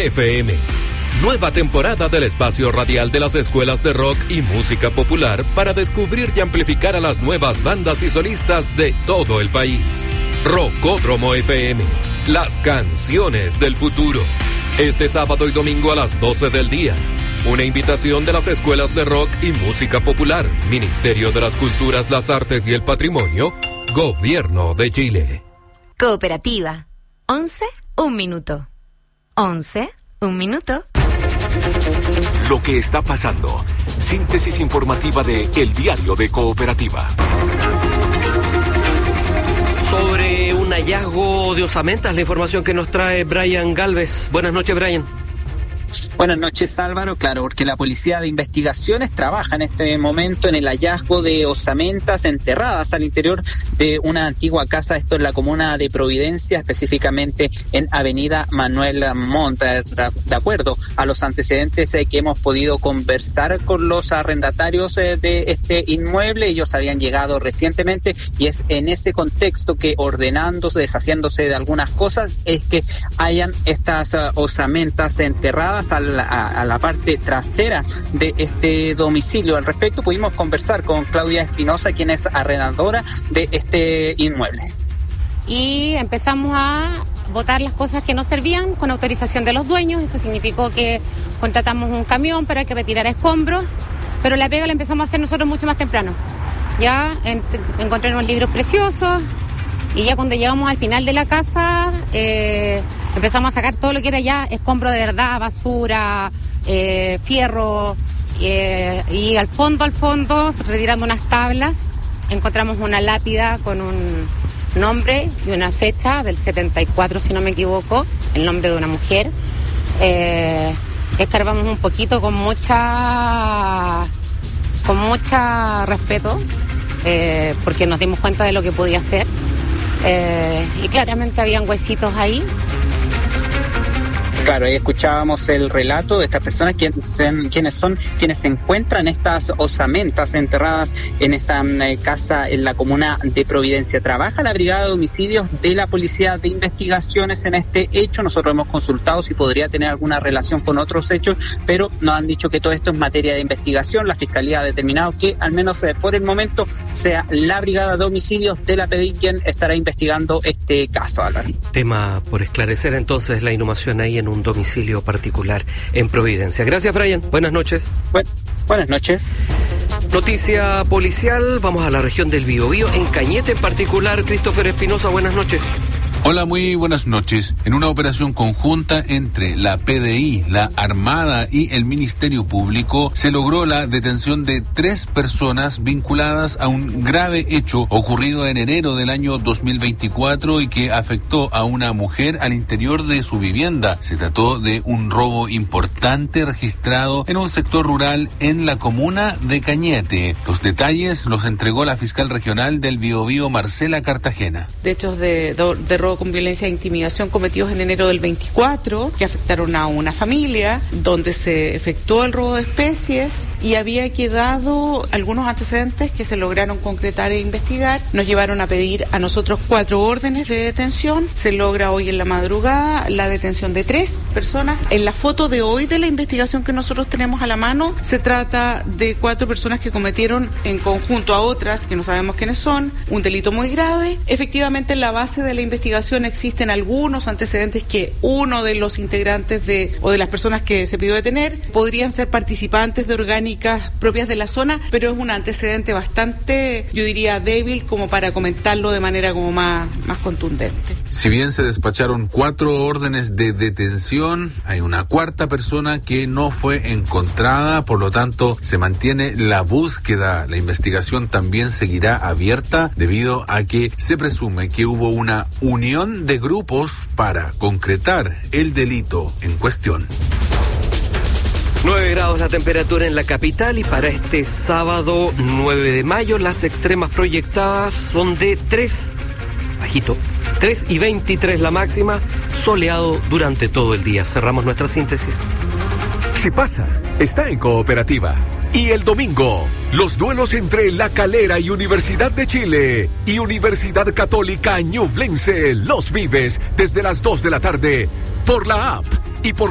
FM. Nueva temporada del espacio radial de las escuelas de rock y música popular para descubrir y amplificar a las nuevas bandas y solistas de todo el país. Rocódromo FM, las canciones del futuro. Este sábado y domingo a las 12 del día. Una invitación de las escuelas de rock y música popular, Ministerio de las Culturas, las Artes y el Patrimonio, Gobierno de Chile. Cooperativa. 11, 1 minuto. 11, 1 minuto. Lo que está pasando. Síntesis informativa de El Diario de Cooperativa. Sobre un hallazgo de osamentas, la información que nos trae Brian Galvez. Buenas noches, Brian. Buenas noches, Álvaro. Claro, porque la Policía de Investigaciones trabaja en este momento en el hallazgo de osamentas enterradas al interior de una antigua casa, esto en la comuna de Providencia, específicamente en Avenida Manuel Montt. De acuerdo a los antecedentes que hemos podido conversar con los arrendatarios de este inmueble, ellos habían llegado recientemente y es en ese contexto que, ordenándose, deshaciéndose de algunas cosas, es que hayan estas osamentas enterradas a la parte trasera de este domicilio. Al respecto pudimos conversar con Claudia Espinosa, quien es arrendadora de este inmueble. Y empezamos a botar las cosas que no servían con autorización de los dueños. Eso significó que contratamos un camión para que retirara escombros, pero la pega la empezamos a hacer nosotros mucho más temprano. Ya encontré unos libros preciosos y ya cuando llegamos al final de la casa empezamos a sacar todo lo que era ya escombro de verdad, basura, fierro, y al fondo, retirando unas tablas, encontramos una lápida con un nombre y una fecha del 74, si no me equivoco, el nombre de una mujer. Escarbamos un poquito con mucha respeto, porque nos dimos cuenta de lo que podía ser. Y claramente habían huesitos ahí. Claro, ahí escuchábamos el relato de estas personas quienes se encuentran estas osamentas enterradas en esta casa en la comuna de Providencia. Trabaja la Brigada de Homicidios de la Policía de Investigaciones en este hecho. Nosotros hemos consultado si podría tener alguna relación con otros hechos, pero nos han dicho que todo esto es materia de investigación. La Fiscalía ha determinado que, al menos por el momento, sea la Brigada de Homicidios de la PDI quien estará investigando este caso, Álvaro. Tema por esclarecer entonces, la inhumación ahí en un domicilio particular en Providencia. Gracias, Brian. Buenas noches. Buenas noches. Noticia policial, vamos a la región del Biobío, en Cañete en particular. Christopher Espinosa, buenas noches. Hola, muy buenas noches. En una operación conjunta entre la PDI, la Armada y el Ministerio Público, se logró la detención de 3 personas vinculadas a un grave hecho ocurrido en enero del año 2024 y que afectó a una mujer al interior de su vivienda. Se trató de un robo importante registrado en un sector rural en la comuna de Cañete. Los detalles los entregó la fiscal regional del Biobío, Marcela Cartagena. De hechos de robo con violencia e intimidación cometidos en enero del 24, que afectaron a una familia, donde se efectuó el robo de especies y había quedado algunos antecedentes que se lograron concretar e investigar. Nos llevaron a pedir a nosotros 4 órdenes de detención. Se logra hoy en la madrugada la detención de 3 personas. En la foto de hoy de la investigación que nosotros tenemos a la mano, se trata de 4 personas que cometieron en conjunto a otras, que no sabemos quiénes son, un delito muy grave. Efectivamente, en la base de la investigación existen algunos antecedentes que uno de los integrantes o de las personas que se pidió detener podrían ser participantes de orgánicas propias de la zona, pero es un antecedente bastante, yo diría, débil como para comentarlo de manera como más contundente. Si bien se despacharon 4 órdenes de detención, hay una 4ª persona que no fue encontrada, por lo tanto se mantiene la búsqueda. La investigación también seguirá abierta debido a que se presume que hubo una unión de grupos para concretar el delito en cuestión. 9 grados la temperatura en la capital y para este sábado 9 de mayo las extremas proyectadas son de 3 y 23 la máxima, soleado durante todo el día. Cerramos nuestra síntesis. Si pasa, está en Cooperativa. Y el domingo, los duelos entre La Calera y Universidad de Chile y Universidad Católica Ñublense los vives desde las 2 de la tarde por la app y por